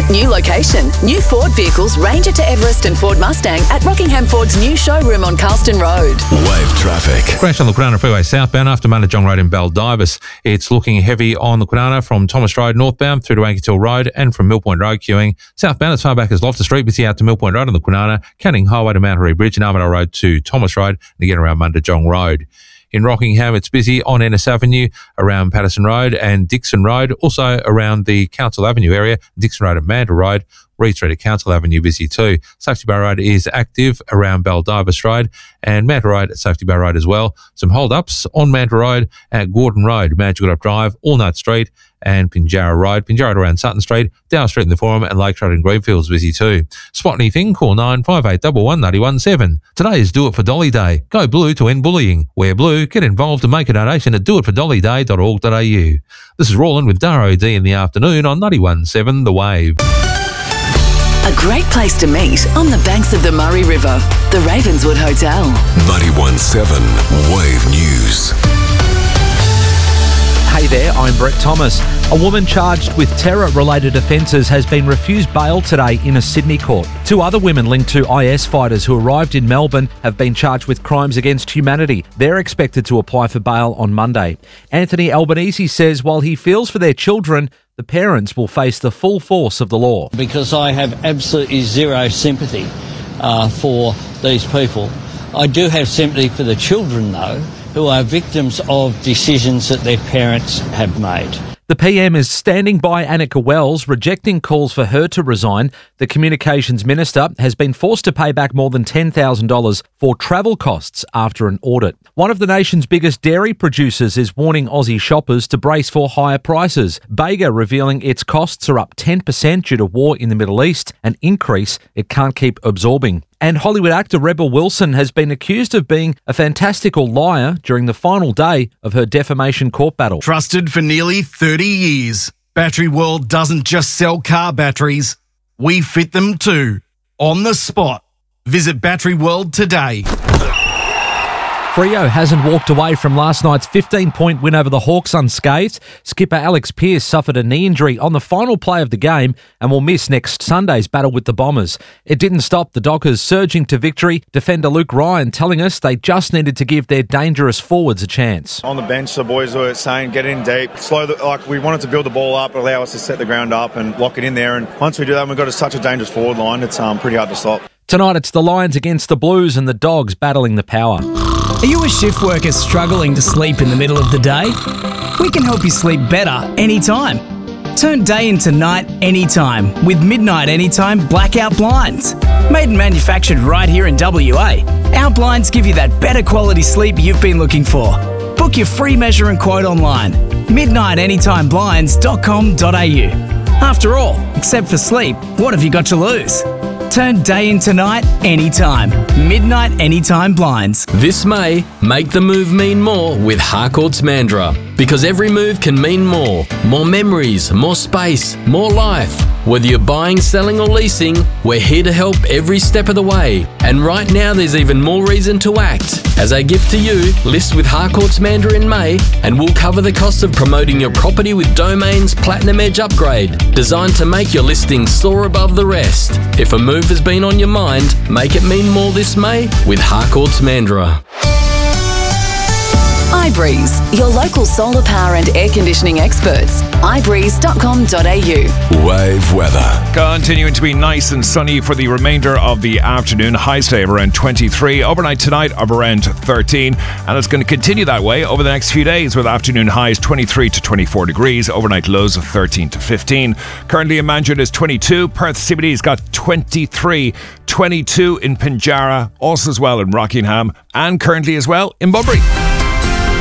New location. New Ford vehicles, Ranger to Everest and Ford Mustang at Rockingham Ford's new showroom on Carlston Road. Wave traffic. Crash on the Kwinana Freeway southbound after Mandurjong Road in Baldivis. It's looking heavy on the Kwinana from Thomas Road northbound through to Anketil Road and from Millpoint Road queuing. Southbound as far back as Loftus Street, busy out to Millpoint Road on the Kwinana, Canning Highway to Mount Harry Bridge and Armadale Road to Thomas Road and again around Mandurjong Road. In Rockingham, it's busy on Ennis Avenue, around Patterson Road and Dixon Road, also around the Council Avenue area, Dixon Road and Mandurah Road. Reed Street at Council Avenue busy too. Safety Bay Road is active around Baldivis Road and Mandurah Road at Safety Bay Road as well. Some hold-ups on Mandurah Road at Gordon Road, Manjigoodrup Drive, Allnut Street and Pinjarra Road. Pinjarra Road around Sutton Street, Dow Street in the Forum and Lakes Road in Greenfields busy too. Spot anything, call 95811917. Today is Do It for Dolly Day. Go blue to end bullying. Wear blue, get involved and make a donation at doitfordollyday.org.au. This is Roland with Dara OD in the afternoon on 91.7 The Wave. A great place to meet on the banks of the Murray River. The Ravenswood Hotel. 91.7 Wave News. Hey there, I'm Brett Thomas. A woman charged with terror-related offences has been refused bail today in a Sydney court. Two other women linked to IS fighters who arrived in Melbourne have been charged with crimes against humanity. They're expected to apply for bail on Monday. Anthony Albanese says while he feels for their children, the parents will face the full force of the law. Because I have absolutely zero sympathy for these people. I do have sympathy for the children, though, who are victims of decisions that their parents have made. The PM is standing by Annika Wells, rejecting calls for her to resign. The Communications Minister has been forced to pay back more than $10,000 for travel costs after an audit. One of the nation's biggest dairy producers is warning Aussie shoppers to brace for higher prices. Bega revealing its costs are up 10% due to war in the Middle East, an increase it can't keep absorbing. And Hollywood actor Rebel Wilson has been accused of being a fantastical liar during the final day of her defamation court battle. Trusted for nearly 30 years, Battery World doesn't just sell car batteries, we fit them too. On the spot. Visit Battery World today. Freo hasn't walked away from last night's 15-point win over the Hawks unscathed. Skipper Alex Pearce suffered a knee injury on the final play of the game and will miss next Sunday's battle with the Bombers. It didn't stop the Dockers surging to victory. Defender Luke Ryan telling us they just needed to give their dangerous forwards a chance. On the bench, the boys were saying get in deep, we wanted to build the ball up, allow us to set the ground up and lock it in there. And once we do that, we've got such a dangerous forward line, it's pretty hard to stop. Tonight it's the Lions against the Blues and the Dogs battling the power. Are you a shift worker struggling to sleep in the middle of the day? We can help you sleep better anytime. Turn day into night anytime with Midnight Anytime Blackout Blinds. Made and manufactured right here in WA, our blinds give you that better quality sleep you've been looking for. Book your free measure and quote online. midnightanymeblinds.com.au. After all, except for sleep, what have you got to lose? Turn day into night anytime. Midnight Anytime Blinds. This May, make the move mean more with Harcourts Mandurah. Because every move can mean more. More memories, more space, more life. Whether you're buying, selling or leasing, we're here to help every step of the way. And right now there's even more reason to act. As a gift to you, list with Harcourts Mandurah in May and we'll cover the cost of promoting your property with Domain's Platinum Edge upgrade, designed to make your listing soar above the rest. If a move has been on your mind, make it mean more this May with Harcourts Mandurah. iBreeze, your local solar power and air conditioning experts. ibreeze.com.au. Wave weather. Continuing to be nice and sunny for the remainder of the afternoon. High today of around 23. Overnight tonight of around 13. And it's going to continue that way over the next few days with afternoon highs 23 to 24 degrees. Overnight lows of 13 to 15. Currently in Mandurah is 22. Perth CBD's got 23. 22 in Pinjarra. Also as well in Rockingham. And currently as well in Bunbury.